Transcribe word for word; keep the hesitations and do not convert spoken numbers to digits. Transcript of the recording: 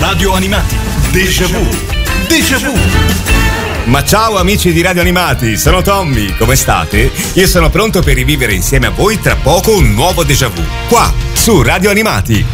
Radio Animati, Déjà Vu, Déjà Vu. Ma ciao amici di Radio Animati, sono Tommy, come state? Io sono pronto per rivivere insieme a voi tra poco un nuovo Déjà Vu, qua su Radio Animati.